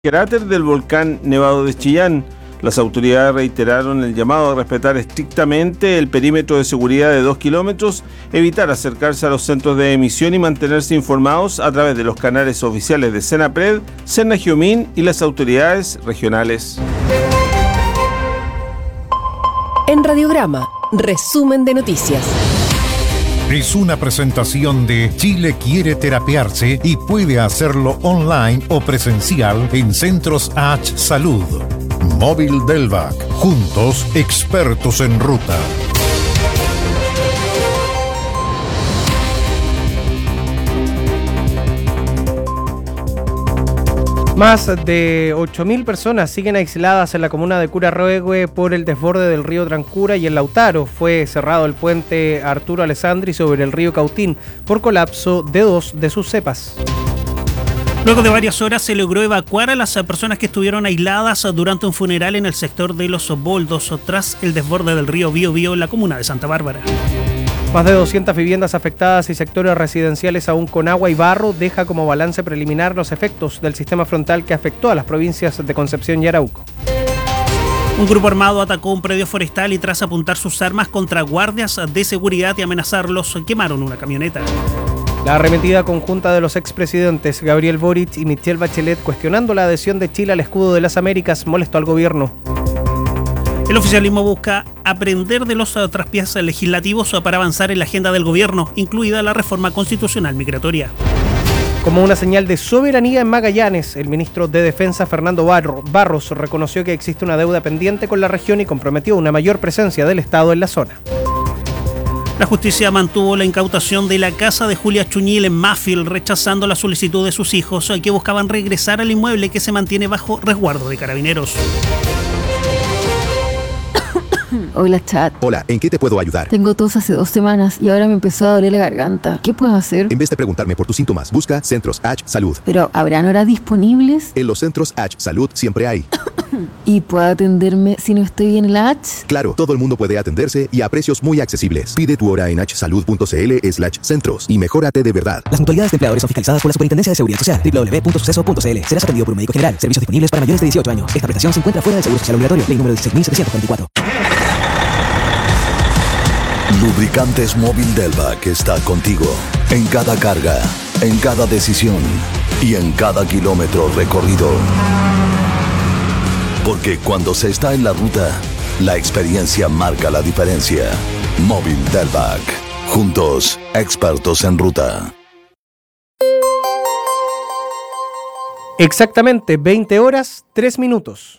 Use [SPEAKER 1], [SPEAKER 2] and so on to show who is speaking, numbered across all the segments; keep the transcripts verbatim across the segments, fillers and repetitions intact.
[SPEAKER 1] cráter del volcán Nevado de Chillán. Las autoridades reiteraron el llamado a respetar estrictamente el perímetro de seguridad de dos kilómetros, evitar acercarse a los centros de emisión y mantenerse informados a través de los canales oficiales de Senapred, Senagiomín y las autoridades regionales.
[SPEAKER 2] En Radiograma, resumen de noticias.
[SPEAKER 3] Es una presentación de Chile quiere terapiarse y puede hacerlo online o presencial en Centros H Salud. Móvil Delvac, juntos expertos en ruta.
[SPEAKER 4] Más de ocho mil personas siguen aisladas en la comuna de Curarrohue por el desborde del río Trancura, y en Lautaro fue cerrado el puente Arturo Alessandri sobre el río Cautín por colapso de dos de sus cepas.
[SPEAKER 5] Luego de varias horas se logró evacuar a las personas que estuvieron aisladas durante un funeral en el sector de Los Boldos tras el desborde del río Biobío en la comuna de Santa Bárbara.
[SPEAKER 4] Más de doscientas viviendas afectadas y sectores residenciales aún con agua y barro deja como balance preliminar los efectos del sistema frontal que afectó a las provincias de Concepción y Arauco.
[SPEAKER 5] Un grupo armado atacó un predio forestal y tras apuntar sus armas contra guardias de seguridad y amenazarlos, quemaron una camioneta.
[SPEAKER 4] La arremetida conjunta de los expresidentes Gabriel Boric y Michelle Bachelet cuestionando la adhesión de Chile al escudo de las Américas molestó al gobierno.
[SPEAKER 5] El oficialismo busca aprender de los traspiés legislativos para avanzar en la agenda del gobierno, incluida la reforma constitucional migratoria.
[SPEAKER 4] Como una señal de soberanía en Magallanes, el ministro de Defensa Fernando Barros reconoció que existe una deuda pendiente con la región y comprometió una mayor presencia del Estado en la zona.
[SPEAKER 5] La justicia mantuvo la incautación de la casa de Julia Chuñil en Mafil, rechazando la solicitud de sus hijos que buscaban regresar al inmueble que se mantiene bajo resguardo de carabineros.
[SPEAKER 6] Hola, chat.
[SPEAKER 7] Hola, ¿en qué te puedo ayudar?
[SPEAKER 6] Tengo tos hace dos semanas y ahora me empezó a doler la garganta. ¿Qué puedo hacer?
[SPEAKER 7] En vez de preguntarme por tus síntomas, busca Centros H Salud.
[SPEAKER 6] ¿Pero habrán horas disponibles?
[SPEAKER 7] En los Centros H Salud siempre hay.
[SPEAKER 6] ¿Y puedo atenderme si no estoy en la H?
[SPEAKER 7] Claro, todo el mundo puede atenderse y a precios muy accesibles. Pide tu hora en hsalud.cl slash centros y mejórate de verdad.
[SPEAKER 8] Las mutualidades de empleadores son fiscalizadas por la Superintendencia de Seguridad Social. doble u doble u doble u punto suceso punto c l. Serás atendido por un médico general. Servicios disponibles para mayores de dieciocho años. Esta prestación se encuentra fuera del Seguro Social Obligatorio. Ley número dieciséis mil setecientos cuarenta y cuatro.
[SPEAKER 9] Lubricantes Móvil Delvac está contigo en cada carga, en cada decisión y en cada kilómetro recorrido. Porque cuando se está en la ruta, la experiencia marca la diferencia. Móvil Delvac. Juntos, expertos en ruta.
[SPEAKER 4] Exactamente veinte horas, tres minutos.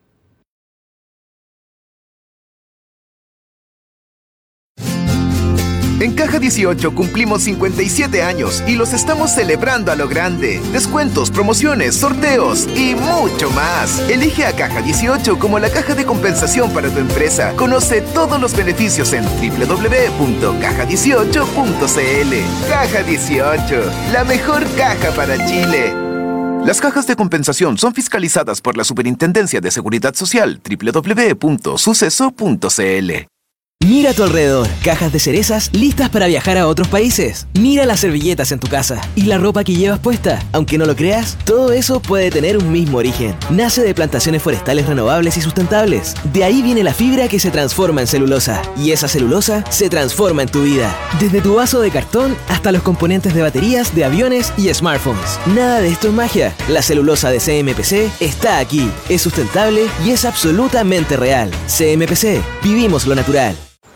[SPEAKER 10] En Caja dieciocho cumplimos cincuenta y siete años y los estamos celebrando a lo grande. Descuentos, promociones, sorteos y mucho más. Elige a Caja dieciocho como la caja de compensación para tu empresa. Conoce todos los beneficios en doble u doble u doble u punto caja dieciocho punto c l. Caja dieciocho, la mejor caja para Chile. Las cajas de compensación son fiscalizadas por la Superintendencia de Seguridad Social. doble u doble u doble u punto suceso punto c l.
[SPEAKER 8] Mira a tu alrededor, cajas de cerezas listas para viajar a otros países. Mira las servilletas en tu casa y la ropa que llevas puesta. Aunque no lo creas, todo eso puede tener un mismo origen. Nace de plantaciones forestales renovables y sustentables. De ahí viene la fibra que se transforma en celulosa. Y esa celulosa se transforma en tu vida. Desde tu vaso de cartón hasta los componentes de baterías, de aviones y smartphones. Nada de esto es magia. La celulosa de C M P C está aquí. Es sustentable y es absolutamente real. C M P C. Vivimos lo natural.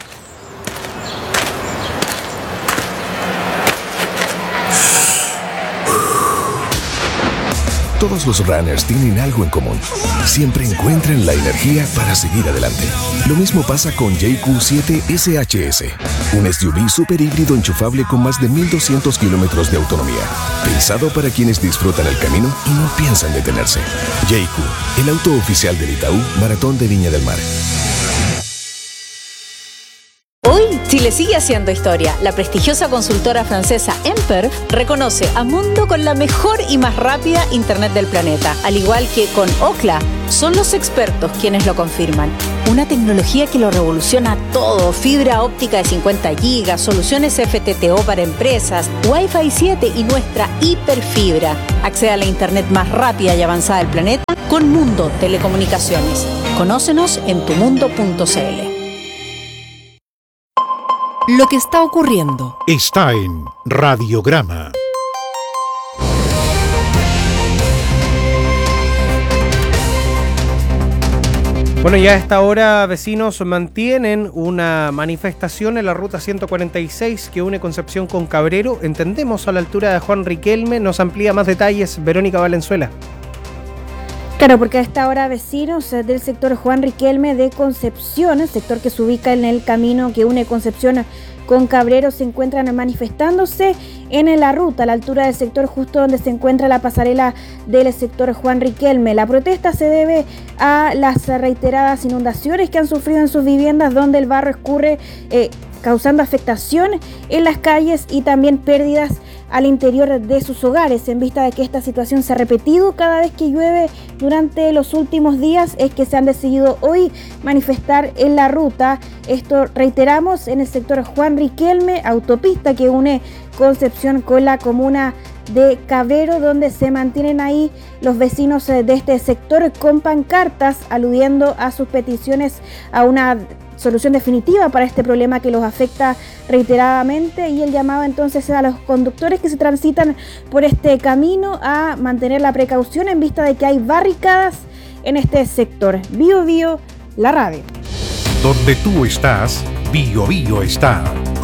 [SPEAKER 9] Todos los runners tienen algo en común. Siempre encuentran la energía para seguir adelante. Lo mismo pasa con J Q siete S H S, un S U V super híbrido enchufable con más de mil doscientos kilómetros de autonomía. Pensado para quienes disfrutan el camino y no piensan detenerse. J Q, el auto oficial del Itaú Maratón de Viña del Mar.
[SPEAKER 2] Hoy
[SPEAKER 11] Chile sigue haciendo historia. La prestigiosa consultora francesa Emper reconoce a Mundo con la mejor y más rápida internet del planeta. Al igual que con Ookla, son los expertos quienes lo confirman. Una tecnología que lo revoluciona todo. Fibra óptica de cincuenta gigas, soluciones F T T O para empresas, Wi-Fi siete y nuestra hiperfibra. Accede a la internet más rápida y avanzada del planeta con Mundo Telecomunicaciones. Conócenos en tu mundo punto c l.
[SPEAKER 2] Lo que está ocurriendo
[SPEAKER 3] está en Radiograma.
[SPEAKER 4] Bueno, ya a esta hora vecinos mantienen una manifestación en la ruta ciento cuarenta y seis que une Concepción con Cabrero. Entendemos a la altura de Juan Riquelme. Nos amplía más detalles Verónica Valenzuela.
[SPEAKER 12] Claro, porque a esta hora vecinos del sector Juan Riquelme de Concepción, el sector que se ubica en el camino que une Concepción con Cabrero, se encuentran manifestándose en la ruta a la altura del sector justo donde se encuentra la pasarela del sector Juan Riquelme. La protesta se debe a las reiteradas inundaciones que han sufrido en sus viviendas, donde el barro escurre eh, causando afectación en las calles y también pérdidas al interior de sus hogares. En vista de que esta situación se ha repetido cada vez que llueve durante los últimos días, es que se han decidido hoy manifestar en la ruta. Esto, reiteramos, en el sector Juan Riquelme, autopista que une Concepción con la comuna de Cabrero, donde se mantienen ahí los vecinos de este sector con pancartas aludiendo a sus peticiones a una solución definitiva para este problema que los afecta reiteradamente, y el llamado entonces a los conductores que se transitan por este camino a mantener la precaución en vista de que hay barricadas en este sector. Bio Bio, la radio.
[SPEAKER 3] Donde tú estás, Bio Bio está.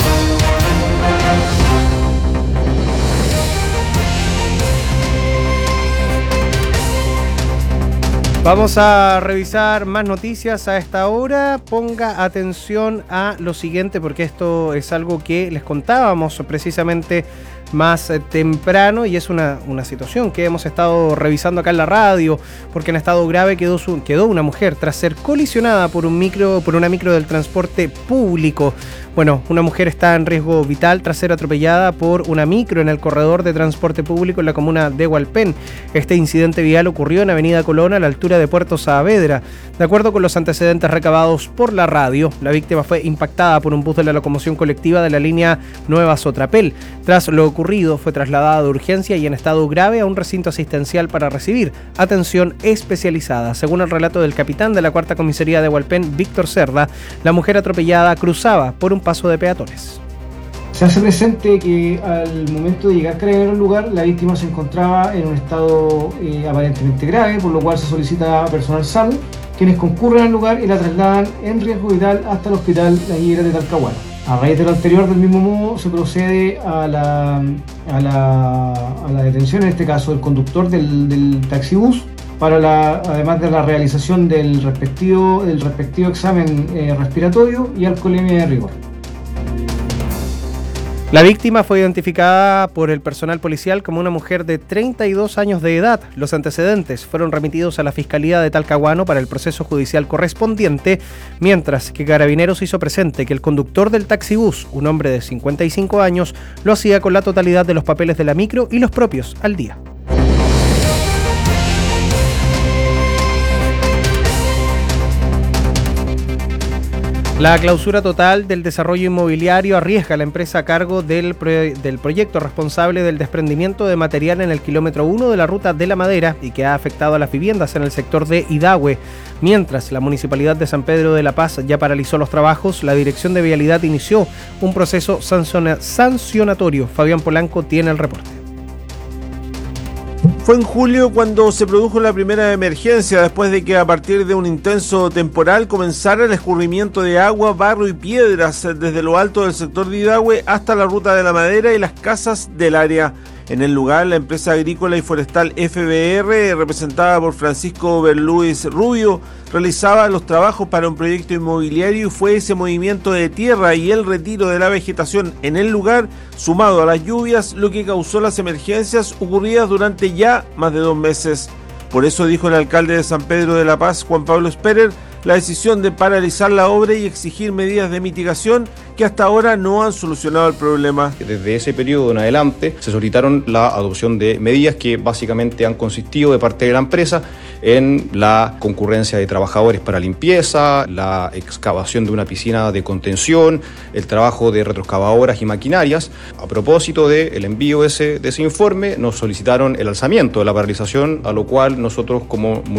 [SPEAKER 4] Vamos a revisar más noticias a esta hora. Ponga atención a lo siguiente, porque esto es algo que les contábamos precisamente más temprano, y es una, una situación que hemos estado revisando acá en la radio, porque en estado grave quedó, su, quedó una mujer tras ser colisionada por un micro, por una micro del transporte público. Bueno, una mujer está en riesgo vital tras ser atropellada por una micro en el corredor de transporte público en la comuna de Hualpén. Este incidente vial ocurrió en Avenida Colón, a la altura de Puerto Saavedra. De acuerdo con los antecedentes recabados por la radio, la víctima fue impactada por un bus de la locomoción colectiva de la línea Nueva Sotrapel. Tras lo ocurrido, fue trasladada de urgencia y en estado grave a un recinto asistencial para recibir atención especializada. Según el relato del capitán de la cuarta comisaría de Hualpén, Víctor Cerda, la mujer atropellada cruzaba por un paso de peatones.
[SPEAKER 13] Se hace presente que al momento de llegar Carabinero al lugar, la víctima se encontraba en un estado eh, aparentemente grave, por lo cual se solicita personal salud, quienes concurren al lugar y la trasladan en riesgo vital hasta el hospital Las Higueras de Talcahuano. A raíz de lo anterior, del mismo modo, se procede a la, a la, a la detención, en este caso, del conductor del, del taxibús, para la, además de la realización del respectivo, del respectivo examen eh, respiratorio y alcoholemia de rigor.
[SPEAKER 4] La víctima fue identificada por el personal policial como una mujer de treinta y dos años de edad. Los antecedentes fueron remitidos a la Fiscalía de Talcahuano para el proceso judicial correspondiente, mientras que Carabineros hizo presente que el conductor del taxibús, un hombre de cincuenta y cinco años, lo hacía con la totalidad de los papeles de la micro y los propios al día. La clausura total del desarrollo inmobiliario arriesga a la empresa a cargo del, pro del proyecto responsable del desprendimiento de material en el kilómetro uno de la ruta de la Madera y que ha afectado a las viviendas en el sector de Idahue. Mientras la Municipalidad de San Pedro de la Paz ya paralizó los trabajos, la Dirección de Vialidad inició un proceso sanciona sancionatorio. Fabián Polanco tiene el reporte.
[SPEAKER 1] Fue en julio cuando se produjo la primera emergencia, después de que a partir de un intenso temporal comenzara el escurrimiento de agua, barro y piedras desde lo alto del sector de Idahue hasta la ruta de la Madera y las casas del área. En el lugar, la empresa agrícola y forestal F B R, representada por Francisco Berluis Rubio, realizaba los trabajos para un proyecto inmobiliario, y fue ese movimiento de tierra y el retiro de la vegetación en el lugar, sumado a las lluvias, lo que causó las emergencias ocurridas durante ya más de dos meses. Por eso, dijo el alcalde de San Pedro de la Paz, Juan Pablo Sperer, la decisión de paralizar la obra y exigir medidas de mitigación que hasta ahora no han solucionado el problema.
[SPEAKER 14] Desde ese periodo en adelante se solicitaron la adopción de medidas que básicamente han consistido de parte de la empresa en la concurrencia de trabajadores para limpieza, la excavación de una piscina de contención, el trabajo de retroexcavadoras y maquinarias. A propósito del envío de ese, de ese informe, nos solicitaron el alzamiento de la paralización, a lo cual nosotros como